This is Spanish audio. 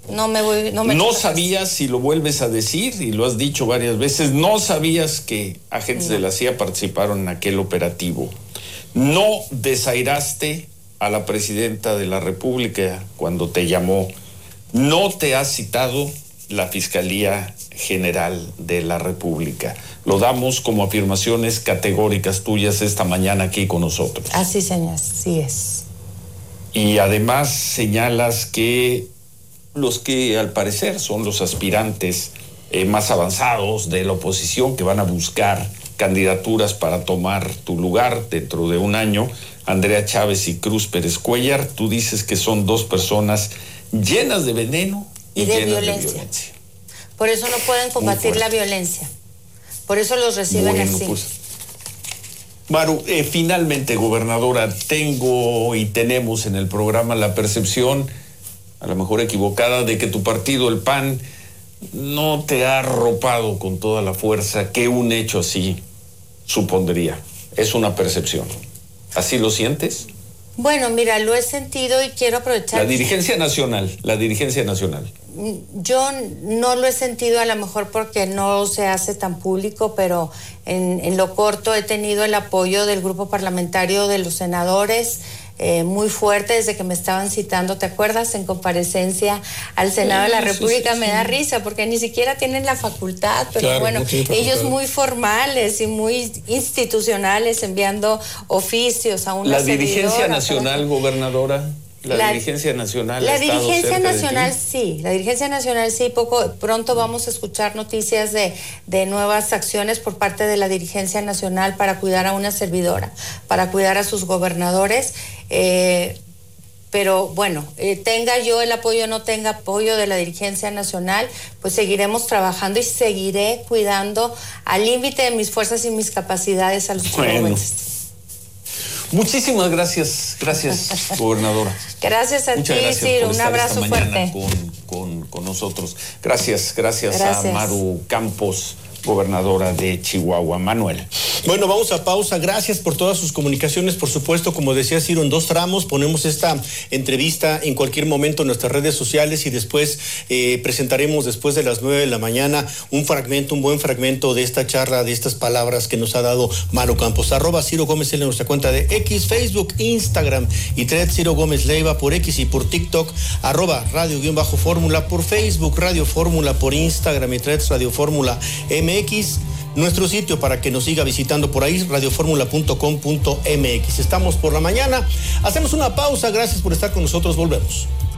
No sabías, y lo vuelves a decir, y lo has dicho varias veces, no sabías que agentes de la CIA participaron en aquel operativo. No desairaste a la presidenta de la República cuando te llamó. No te ha citado la Fiscalía General de la República. Lo damos como afirmaciones categóricas tuyas esta mañana aquí con nosotros. Así, señor, sí es. Y además señalas que los que al parecer son los aspirantes más avanzados de la oposición que van a buscar candidaturas para tomar tu lugar dentro de un año, Andrea Chávez y Cruz Pérez Cuéllar, tú dices que son dos personas llenas de veneno y de llenas violencia. de violencia. Por eso no pueden combatir la violencia. Por eso los reciben así. Pues, Maru, finalmente, gobernadora, tengo y tenemos en el programa la percepción, a lo mejor equivocada, de que tu partido, el PAN, no te ha arropado con toda la fuerza que un hecho así supondría. Es una percepción. ¿Así lo sientes? Bueno, mira, lo he sentido y quiero aprovechar. La dirigencia nacional. Yo no lo he sentido, a lo mejor porque no se hace tan público, pero en lo corto he tenido el apoyo del grupo parlamentario de los senadores, muy fuerte desde que me estaban citando, ¿te acuerdas? En comparecencia al Senado de la República. Me da risa porque ni siquiera tienen la facultad, pero claro, bueno, ellos muy formales y muy institucionales, enviando oficios a una La dirigencia nacional, gobernadora. La dirigencia nacional. La dirigencia nacional sí, pronto vamos a escuchar noticias de nuevas acciones por parte de la dirigencia nacional para cuidar a una servidora, para cuidar a sus gobernadores, pero bueno, tenga yo el apoyo o no tenga apoyo de la dirigencia nacional, pues seguiremos trabajando y seguiré cuidando al límite de mis fuerzas y mis capacidades a los jóvenes. Muchísimas gracias, gobernadora. Gracias a ti, Ciro, un abrazo fuerte. Con nosotros. Gracias a Maru Campos, gobernadora de Chihuahua. Manuel. Bueno, vamos a pausa. Gracias por todas sus comunicaciones. Por supuesto, como decía Ciro, en 2 tramos. Ponemos esta entrevista en cualquier momento en nuestras redes sociales y después presentaremos después de las 9 de la mañana un buen fragmento de esta charla, de estas palabras que nos ha dado Maru Campos. @Ciro Gómez en nuestra cuenta de X, Facebook, Instagram y Thread Ciro Gómez Leiva por X y por TikTok, @radio_fórmula por Facebook, Radio Fórmula por Instagram y Threads Radio Fórmula MX. Nuestro sitio para que nos siga visitando por ahí, radioformula.com.mx. Estamos por la mañana. Hacemos una pausa. Gracias por estar con nosotros. Volvemos.